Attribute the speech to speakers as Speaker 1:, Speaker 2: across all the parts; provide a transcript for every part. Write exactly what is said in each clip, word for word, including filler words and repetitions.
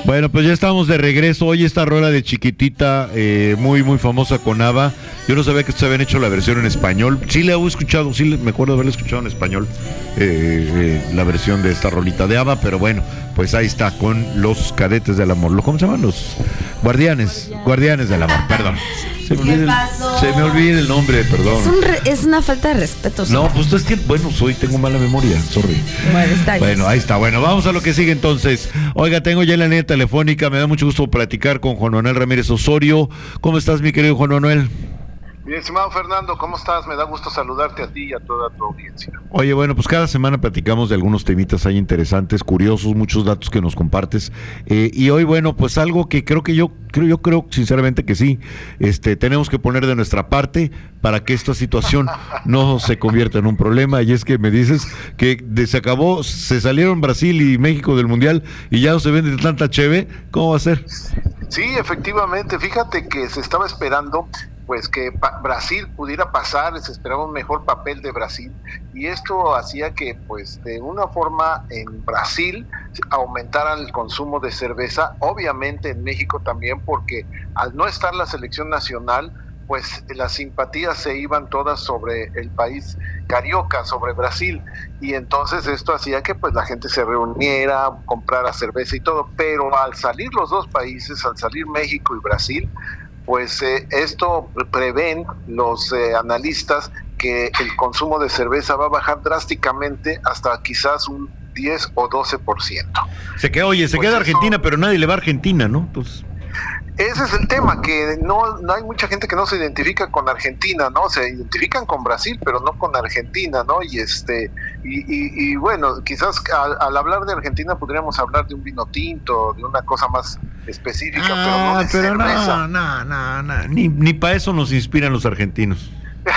Speaker 1: Bueno, pues ya estamos de regreso. Hoy esta rola de Chiquitita, eh, muy, muy famosa con ABBA. Yo no sabía que se habían hecho la versión en español. Sí la he escuchado, sí me acuerdo de haberla escuchado en español, eh, eh, la versión de esta rolita de ABBA, pero bueno, pues ahí está, con los Cadetes del Amor. ¿Cómo se llaman? Los Guardianes, Guardianes del Amor, perdón. Se me, olvida el, se me olvida el nombre, perdón.
Speaker 2: Es, un re, es una falta de respeto. ¿Sí?
Speaker 1: No, pues es que, bueno, soy, tengo mala memoria, sorry.
Speaker 2: Bueno, está bien.
Speaker 1: Bueno, ahí está. Bueno, vamos a lo que sigue entonces. Oiga, tengo ya la línea telefónica, me da mucho gusto platicar con Juan Manuel Ramírez Osorio. ¿Cómo estás, mi querido Juan Manuel?
Speaker 3: Mi estimado Fernando, ¿cómo estás? Me da gusto saludarte a ti y a toda tu audiencia.
Speaker 1: Oye, bueno, pues cada semana platicamos de algunos temitas ahí interesantes, curiosos, muchos datos que nos compartes. Eh, y hoy, bueno, pues algo que creo que yo creo, yo creo sinceramente que sí, este, tenemos que poner de nuestra parte para que esta situación no se convierta en un problema. Y es que me dices que de, se acabó, se salieron Brasil y México del Mundial y ya no se vende tanta cheve. ¿Cómo va a ser?
Speaker 3: Sí, efectivamente. Fíjate que se estaba esperando pues que pa- Brasil pudiera pasar, se esperaba un mejor papel de Brasil, y esto hacía que pues de una forma en Brasil aumentara el consumo de cerveza, obviamente en México también, porque al no estar la selección nacional, pues las simpatías se iban todas sobre el país carioca, sobre Brasil, y entonces esto hacía que pues la gente se reuniera, comprara cerveza y todo, pero al salir los dos países, al salir México y Brasil, pues eh, esto prevén los eh, analistas que el consumo de cerveza va a bajar drásticamente hasta quizás un diez o doce por ciento.
Speaker 1: Se queda, oye, se
Speaker 3: pues
Speaker 1: queda
Speaker 3: eso,
Speaker 1: Argentina, pero nadie le va a Argentina, ¿no? Pues...
Speaker 3: Ese es el tema, que no, no hay mucha gente que no se identifica con Argentina, ¿no? Se identifican con Brasil, pero no con Argentina, ¿no? Y este y, y, y bueno, quizás al, al hablar de Argentina podríamos hablar de un vino tinto, de una cosa más específica,
Speaker 1: ah,
Speaker 3: pero no de
Speaker 1: pero
Speaker 3: cerveza.
Speaker 1: No, no, no, no, ni, ni para eso nos inspiran los argentinos.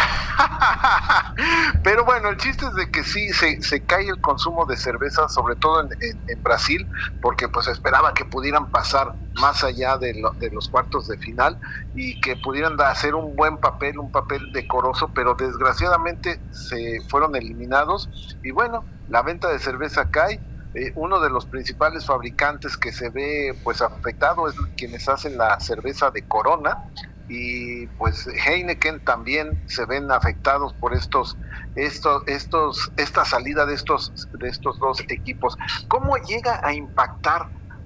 Speaker 3: Pero bueno, el chiste es de que sí se, se cae el consumo de cerveza, sobre todo en, en, en Brasil, porque pues esperaba que pudieran pasar más allá de, lo, de los cuartos de final y que pudieran hacer un buen papel, un papel decoroso, pero desgraciadamente se fueron eliminados y bueno, la venta de cerveza cae. Eh, uno de los principales fabricantes que se ve pues afectado es quienes hacen la cerveza de Corona, y pues Heineken también se ven afectados por estos estos estos esta salida de estos de estos dos equipos. ¿Cómo llega a impactar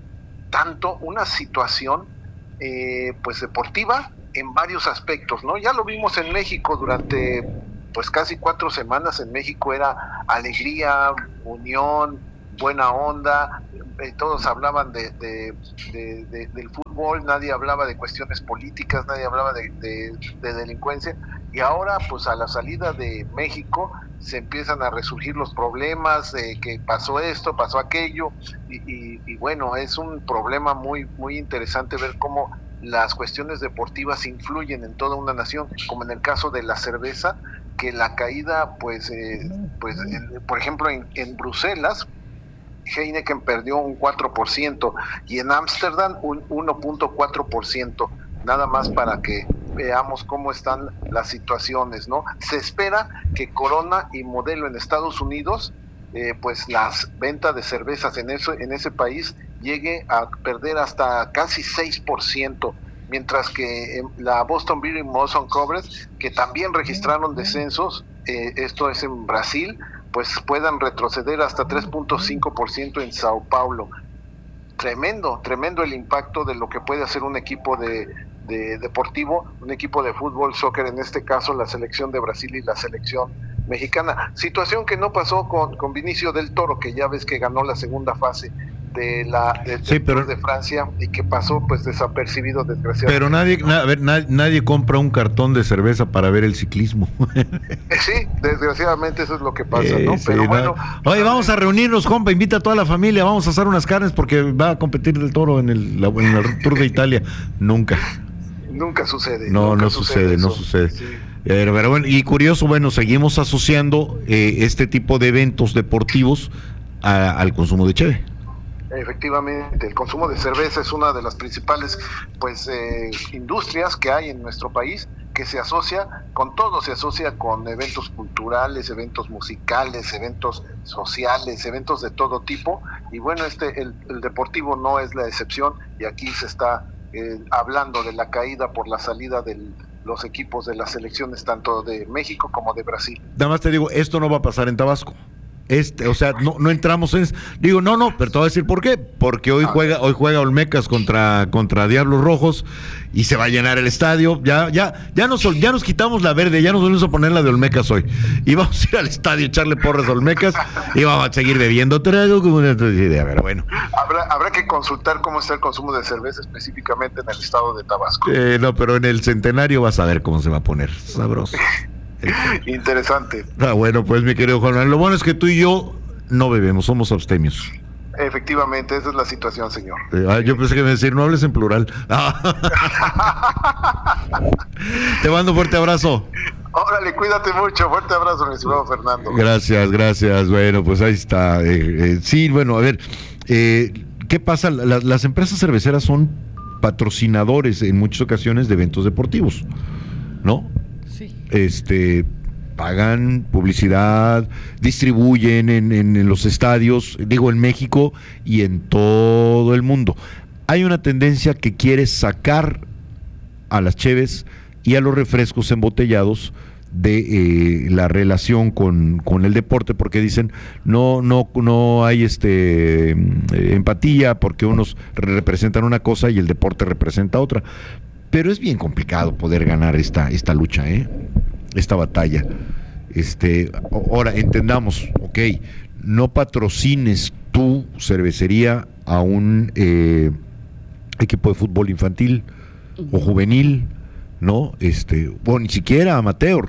Speaker 3: tanto una situación eh, pues deportiva en varios aspectos, ¿no? Ya lo vimos en México durante pues casi cuatro semanas. En México era alegría, unión, buena onda, eh, todos hablaban de, de, de, de, del fútbol, nadie hablaba de cuestiones políticas, nadie hablaba de, de, de delincuencia, y ahora pues a la salida de México se empiezan a resurgir los problemas, eh, que pasó esto, pasó aquello, y, y, y bueno, es un problema muy, muy interesante ver cómo las cuestiones deportivas influyen en toda una nación, como en el caso de la cerveza, que la caída pues, eh, pues en, por ejemplo en, en Bruselas, Heineken perdió un cuatro por ciento y en Ámsterdam un uno punto cuatro por ciento, nada más para que veamos cómo están las situaciones, ¿no? Se espera que Corona y Modelo en Estados Unidos, eh, pues las ventas de cervezas en, eso, en ese país llegue a perder hasta casi seis por ciento, mientras que en la Boston Beer y Molson Coors, que también registraron descensos, eh, esto es en Brasil, pues puedan retroceder hasta tres punto cinco por ciento en Sao Paulo. Tremendo, tremendo el impacto de lo que puede hacer un equipo de, de deportivo, un equipo de fútbol, soccer, en este caso la selección de Brasil y la selección mexicana. Situación que no pasó con, con Vinicio del Toro, que ya ves que ganó la segunda fase de la de,
Speaker 1: sí, pero,
Speaker 3: de Francia y que pasó pues desapercibido, desgraciadamente.
Speaker 1: Pero nadie, na, a ver, nadie, nadie compra un cartón de cerveza para ver el ciclismo.
Speaker 3: Sí, desgraciadamente eso es lo que pasa, eh, ¿no?
Speaker 1: Sí,
Speaker 3: pero
Speaker 1: no.
Speaker 3: bueno.
Speaker 1: Oye, vamos a reunirnos, compa, invita a toda la familia, vamos a hacer unas carnes porque va a competir del Toro en el, la, en el Tour de Italia. Nunca.
Speaker 3: Nunca sucede.
Speaker 1: No,
Speaker 3: nunca
Speaker 1: no sucede, no sucede. Sí. Pero, pero bueno, y curioso, bueno, seguimos asociando eh, este tipo de eventos deportivos a, al consumo de cheve.
Speaker 3: Efectivamente, el consumo de cerveza es una de las principales pues eh, industrias que hay en nuestro país, que se asocia con todo, se asocia con eventos culturales, eventos musicales, eventos sociales, eventos de todo tipo, y bueno, este el, el Deportivo no es la excepción, y aquí se está eh, hablando de la caída por la salida de los equipos de las selecciones tanto de México como de Brasil.
Speaker 1: Nada más te digo, esto no va a pasar en Tabasco. Este, o sea, no, no entramos en... Digo, no, no, pero te voy a decir por qué. Porque hoy juega hoy juega Olmecas contra, contra Diablos Rojos y se va a llenar el estadio. Ya ya ya nos, ya nos quitamos la verde, ya nos volvemos a poner la de Olmecas hoy. Y vamos a ir al estadio, echarle porras a Olmecas y vamos a seguir bebiendo trago como una idea. Pero bueno.
Speaker 3: Habrá, habrá que consultar cómo está el consumo de cerveza específicamente en el estado de Tabasco.
Speaker 1: Eh, no, pero en el Centenario vas a ver cómo se va a poner. Sabroso.
Speaker 3: Interesante.
Speaker 1: Ah, bueno, pues mi querido Juan, lo bueno es que tú y yo no bebemos, somos abstemios.
Speaker 3: Efectivamente, esa es la situación, señor.
Speaker 1: Eh, ah, yo pensé que me decir, no hables en plural. Ah. Te mando un fuerte abrazo.
Speaker 3: Órale, cuídate mucho. Fuerte abrazo, mi estimado Fernando.
Speaker 1: Gracias, gracias. Bueno, pues ahí está. Eh, eh, sí, bueno, a ver, eh, ¿qué pasa? La, las empresas cerveceras son patrocinadores en muchas ocasiones de eventos deportivos, ¿no? Este, pagan publicidad, distribuyen en, en, en los estadios, digo en México y en todo el mundo. Hay una tendencia que quiere sacar a las cheves y a los refrescos embotellados de eh, la relación con, con el deporte, porque dicen no no no hay este eh, empatía, porque unos representan una cosa y el deporte representa otra. Pero es bien complicado poder ganar esta, esta lucha, ¿eh? Esta batalla. Este, ahora, entendamos, ok, no patrocines tu cervecería a un eh, equipo de fútbol infantil o juvenil, ¿no? Este, o ni siquiera amateur,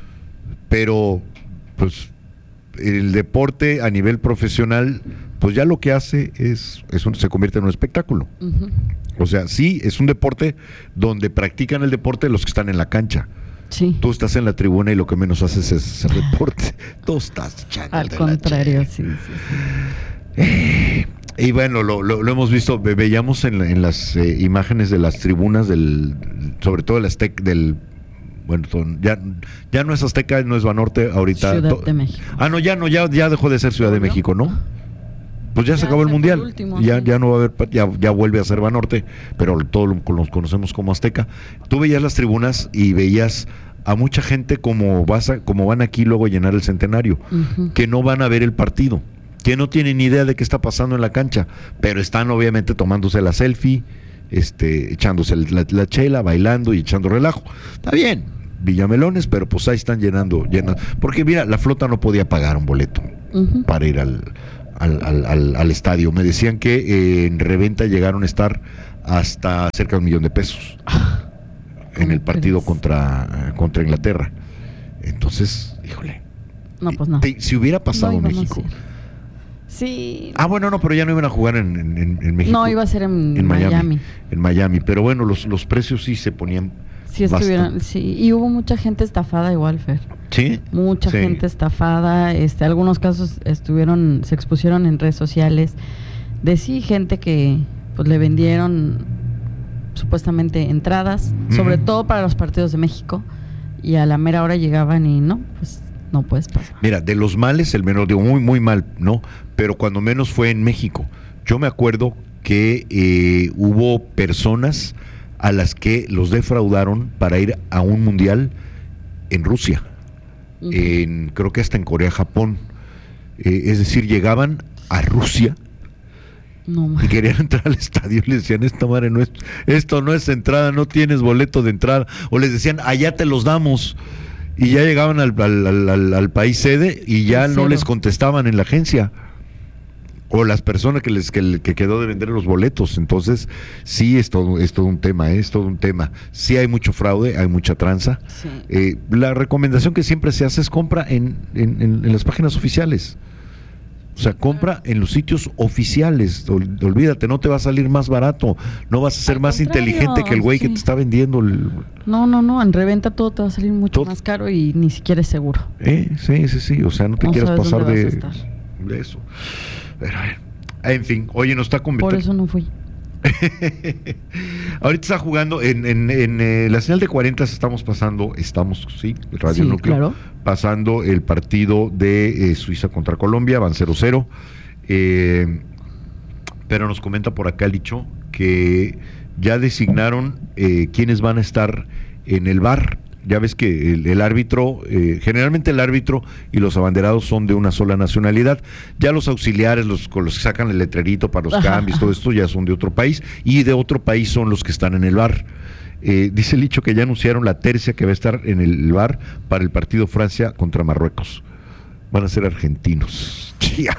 Speaker 1: pero pues el deporte a nivel profesional, pues ya lo que hace es, es un, se convierte en un espectáculo. Uh-huh. O sea, sí, es un deporte donde practican el deporte los que están en la cancha.
Speaker 2: Sí.
Speaker 1: Tú estás en la tribuna y lo que menos haces es hacer deporte. Tú estás echando.
Speaker 2: Al contrario, sí, sí, sí.
Speaker 1: Eh, y bueno, lo, lo, lo hemos visto, veíamos en, en las eh, imágenes de las tribunas del, sobre todo el Azteca, del, bueno, ya, ya no es Azteca, no es Banorte ahorita.
Speaker 2: Ciudad
Speaker 1: to,
Speaker 2: de México.
Speaker 1: Ah, no, ya no, ya, ya dejó de ser Ciudad de México, ¿no? Pues ya, ya se acabó el mundial, el último, ya, sí. ya no va a haber, ya, ya vuelve a ser Banorte, pero todos los conocemos como Azteca. Tú veías las tribunas y veías a mucha gente como, vas a, como van aquí luego a llenar el Centenario, uh-huh. que no van a ver el partido, que no tienen ni idea de qué está pasando en la cancha, pero están obviamente tomándose la selfie, este, echándose la, la chela, bailando y echando relajo. Está bien, Villamelones, pero pues ahí están llenando, llenando, porque mira, la flota no podía pagar un boleto uh-huh. para ir al Al, al, al, al estadio. Me decían que eh, en reventa llegaron a estar hasta cerca de un millón de pesos en el partido contra, uh, contra Inglaterra. Entonces, híjole.
Speaker 2: No, pues no.
Speaker 1: Te, si hubiera pasado no México.
Speaker 2: Sí.
Speaker 1: Ah, bueno, no, pero ya no iban a jugar en, en, en México.
Speaker 2: No, iba a ser en,
Speaker 1: en Miami,
Speaker 2: Miami.
Speaker 1: En Miami. Pero bueno, los, los precios sí se ponían.
Speaker 2: Sí, estuvieron, sí. Y hubo mucha gente estafada igual, Fer.
Speaker 1: Sí.
Speaker 2: Mucha
Speaker 1: sí.
Speaker 2: gente estafada. Este, algunos casos estuvieron, se expusieron en redes sociales. De sí, gente que pues le vendieron supuestamente entradas, mm. sobre todo para los partidos de México. Y a la mera hora llegaban y no, pues no puedes pasar.
Speaker 1: Mira, de los males, el menor, digo, muy, muy mal, ¿no? Pero cuando menos fue en México. Yo me acuerdo que eh, hubo personas a las que los defraudaron para ir a un mundial en Rusia, uh-huh. en, creo que hasta en Corea, Japón. Eh, es decir, llegaban a Rusia no, y querían entrar al estadio y les decían, esta madre no es, esto no es entrada, no tienes boleto de entrada, o les decían, allá te los damos, y ya llegaban al, al, al, al país sede y ya no les contestaban en la agencia. O las personas que les que, que quedó de vender los boletos. Entonces, sí, es todo, es todo un tema, ¿eh? es todo un tema. Sí hay mucho fraude, hay mucha tranza. Sí. Eh, la recomendación que siempre se hace es compra en, en, en, en las páginas oficiales. O sea, compra en los sitios oficiales. Ol, olvídate, no te va a salir más barato. No vas a ser Al más inteligente que el güey sí. que te está vendiendo. El...
Speaker 2: No, no, no. En reventa todo te va a salir mucho todo. más caro y ni siquiera es seguro.
Speaker 1: Eh, sí, sí, sí. O sea, no te no quieras pasar de, de eso. Pero, en fin, oye, nos está convirtiendo.
Speaker 2: Por eso no fui.
Speaker 1: Ahorita está jugando en, en, en eh, la señal de cuarenta estamos pasando, estamos, sí, Radio
Speaker 2: sí,
Speaker 1: Núcleo,
Speaker 2: claro.
Speaker 1: pasando el partido de eh, Suiza contra Colombia, van cero cero. Eh, pero nos comenta por acá Licho que ya designaron eh, quiénes van a estar en el V A R. Ya ves que el, el árbitro, eh, generalmente el árbitro y los abanderados son de una sola nacionalidad. Ya los auxiliares, los con los que sacan el letrerito para los cambios, todo esto ya son de otro país, y de otro país son los que están en el V A R. Eh, dice Licho que ya anunciaron la tercia que va a estar en el V A R para el partido Francia contra Marruecos. Van a ser argentinos.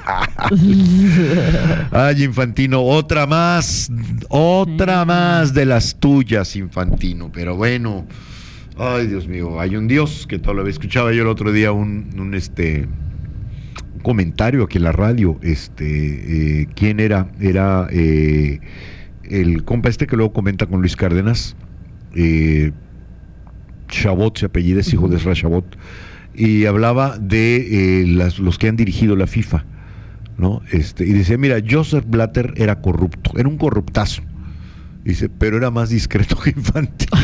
Speaker 1: Ay, Infantino, otra más, otra más de las tuyas, Infantino, pero bueno. Ay, Dios mío, hay un Dios que todo lo había escuchado yo el otro día un, un este un comentario aquí en la radio. Este, eh, ¿quién era? Era eh, el compa este que luego comenta con Luis Cárdenas, eh, Chabot, se apellida, es hijo de Ezra Chabot, y hablaba de eh, las, los que han dirigido la FIFA, ¿no? Este, y decía, mira, Joseph Blatter era corrupto, era un corruptazo. Dice, pero era más discreto que Infantino.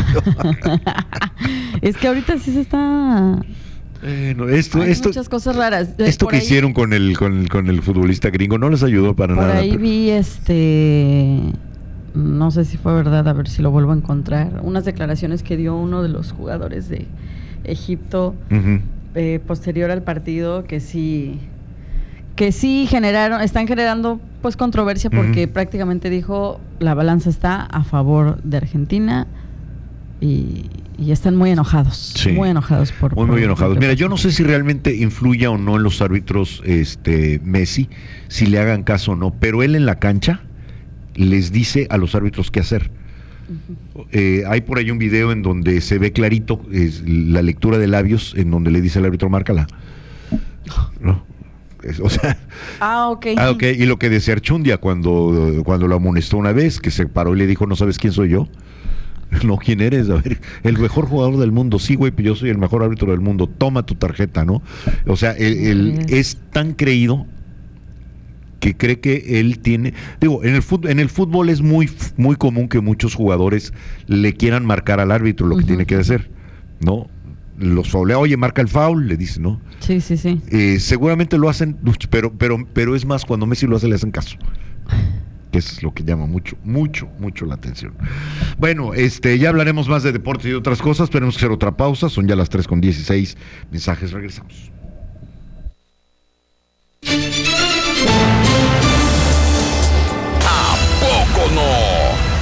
Speaker 2: Es que ahorita sí se está...
Speaker 1: Bueno, esto,
Speaker 2: Hay
Speaker 1: esto,
Speaker 2: muchas cosas raras.
Speaker 1: Esto
Speaker 2: Por
Speaker 1: que
Speaker 2: ahí,
Speaker 1: hicieron con el, con el con el futbolista gringo no les ayudó para
Speaker 2: por
Speaker 1: nada.
Speaker 2: Por ahí
Speaker 1: pero...
Speaker 2: vi, este... no sé si fue verdad, a ver si lo vuelvo a encontrar. Unas declaraciones que dio uno de los jugadores de Egipto uh-huh. eh, posterior al partido, que sí... que sí generaron, están generando pues controversia porque uh-huh. prácticamente dijo la balanza está a favor de Argentina y, y están muy enojados, sí. muy enojados por
Speaker 1: muy
Speaker 2: por,
Speaker 1: muy enojados. Mira, yo no sé si realmente influya o no en los árbitros este Messi, si le hagan caso o no, pero él en la cancha les dice a los árbitros qué hacer. Uh-huh. Eh, hay por ahí un video en donde se ve clarito es, la lectura de labios en donde le dice al árbitro márcala, ¿no? O sea,
Speaker 2: ah, okay.
Speaker 1: ah, ok. Y lo que decía Archundia cuando, cuando lo amonestó una vez, que se paró y le dijo, ¿no sabes quién soy yo? No, ¿quién eres? A ver, el mejor jugador del mundo. Sí, güey, yo soy el mejor árbitro del mundo. Toma tu tarjeta, ¿no? O sea, él, él es tan creído que cree que él tiene... Digo, en el fútbol, en el fútbol es muy, muy común que muchos jugadores le quieran marcar al árbitro lo que uh-huh. tiene que hacer, ¿no? Los faulea, oye, marca el foul, le dice, ¿no?
Speaker 2: Sí, sí, sí.
Speaker 1: Eh, seguramente lo hacen, pero, pero, pero es más, cuando Messi lo hace, le hacen caso. Que es lo que llama mucho, mucho, mucho la atención. Bueno, este, ya hablaremos más de deportes y de otras cosas, tenemos que hacer otra pausa, son ya las tres con dieciséis mensajes, regresamos.
Speaker 4: ¿A poco no?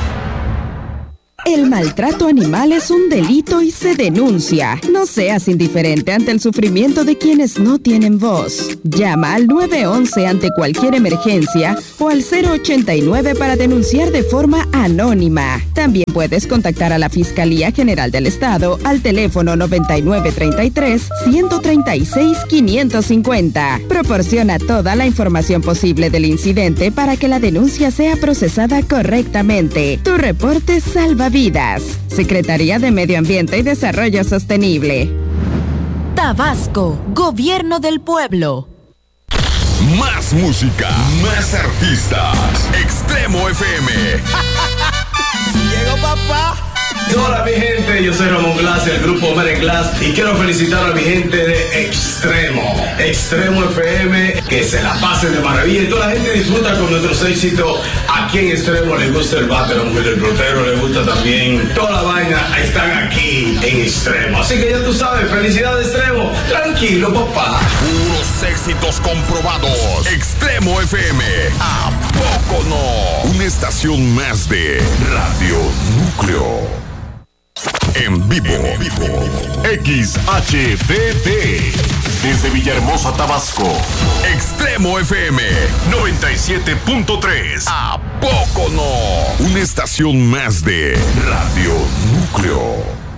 Speaker 5: El maltrato animal es un delito y se denuncia. No seas indiferente ante el sufrimiento de quienes no tienen voz. Llama al nueve once ante cualquier emergencia o al cero ochenta y nueve para denunciar de forma anónima. También puedes contactar a la Fiscalía General del Estado al teléfono noventa y nueve treinta y tres, ciento treinta y seis, quinientos cincuenta. Proporciona toda la información posible del incidente para que la denuncia sea procesada correctamente. Tu reporte salva vidas. Secretaría de Medio Ambiente y Desarrollo Sostenible.
Speaker 6: Tabasco, Gobierno del Pueblo.
Speaker 4: Más música, más artistas. Extremo F M.
Speaker 7: Llegó papá. Hola mi gente, yo soy Ramón Glass del grupo Mere Glass y quiero felicitar a mi gente de Extremo, Extremo F M, que se la pasen de maravilla y toda la gente disfruta con nuestros éxitos. Aquí en Extremo les gusta el background, el pelotero le gusta también toda la vaina, están aquí en Extremo, así que ya tú sabes, felicidades Extremo, tranquilo papá.
Speaker 4: Puros éxitos comprobados. Extremo F M, ¿a poco no? Una estación más de Radio Núcleo. En vivo, en vivo. X H D T. Desde Villahermosa, Tabasco. Extremo F M noventa y siete punto tres. ¿A poco no? Una estación más de Radio Núcleo.